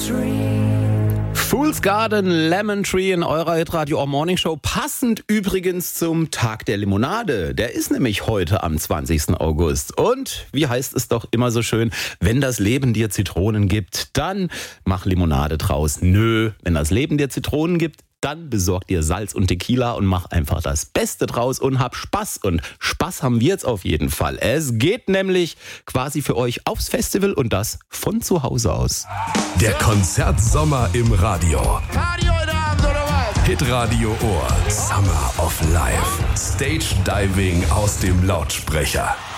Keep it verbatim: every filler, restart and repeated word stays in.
Fool's Garden, Lemon Tree in eurer Hitradio All Morning Show. Passend übrigens zum Tag der Limonade. Der ist nämlich heute am zwanzigsten August. Und wie heißt es doch immer so schön, wenn das Leben dir Zitronen gibt, dann mach Limonade draus. Nö, wenn das Leben dir Zitronen gibt, dann besorg dir Salz und Tequila und mach einfach das Beste draus und hab Spaß. Und Spaß haben wir jetzt auf jeden Fall. Es geht nämlich quasi für euch aufs Festival und das von zu Hause aus. Der Konzertsommer im Radio. Party heute Abend, oder was? Hitradio Ohr. Summer of Life. Stage Diving aus dem Lautsprecher.